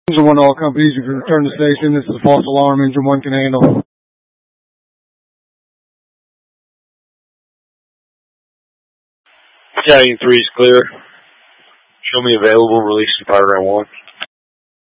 Engine 1, all companies, you can return to station. This is a false alarm. Engine 1 can handle. Battalion 3 is clear. Show me available. Release to Power Ground 1.